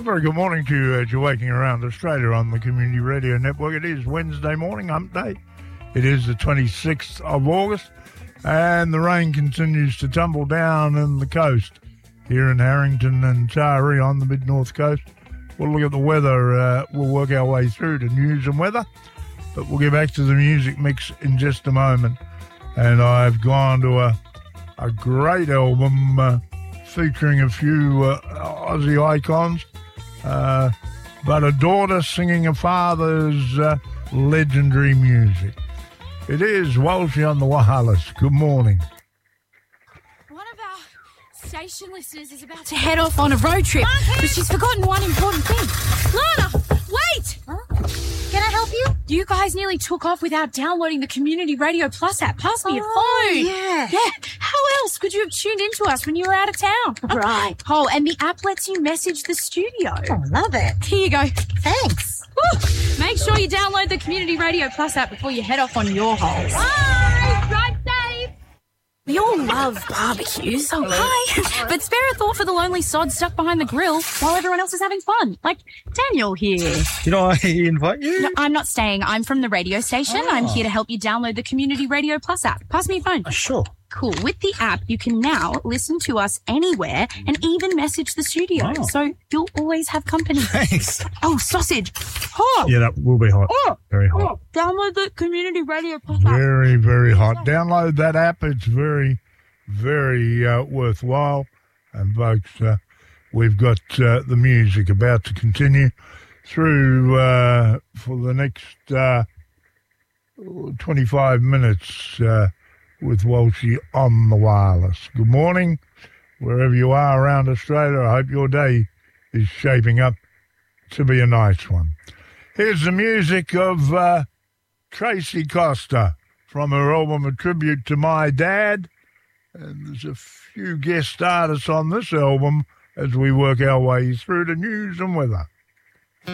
A very good morning to you as you're waking around Australia on the Community Radio Network. It is Wednesday morning, hump day. It is the 26th of August, and the rain continues to tumble down in the coast here in Harrington and Taree on the mid-north coast. We'll look at the weather. We'll work our way through to news and weather, but we'll get back to the music mix in just a moment. And I've gone to a great album featuring a few Aussie icons, but a daughter singing a father's legendary music. It is Walshy on the Wireless. Good morning. One of our station listeners is about to head off on a road trip, but she's forgotten one important thing. Lana, wait! Huh? Can I help you? You guys nearly took off without downloading the Community Radio Plus app. Pass me your phone. Yeah. How else could you have tuned into us when you were out of town? Right. Oh, and the app lets you message the studio. Oh, love it. Here you go. Thanks. Woo. Make sure you download the Community Radio Plus app before you head off on your holes. Bye. Drive safe. We all love barbecues. Oh, hi. But spare a thought for the lonely sod stuck behind the grill while everyone else is having fun. Like Daniel here. Did I invite you? No, I'm not staying. I'm from the radio station. I'm here to help you download the Community Radio Plus app. Pass me your phone. Sure. Cool. With the app, you can now listen to us anywhere and even message the studio. Oh. So you'll always have company. Thanks. Oh, sausage. Oh. Yeah, that will be hot. Oh. Very hot. Download the Community Radio Plus app. Very, very hot. Download that app. It's very, very worthwhile. And folks, we've got the music about to continue through for the next 25 minutes with Walshy on the Wireless. Good morning, wherever you are around Australia. I hope your day is shaping up to be a nice one. Here's the music of Tracy Costa from her album A Tribute to My Dad. And there's a few guest artists on this album as we work our way through the news and weather.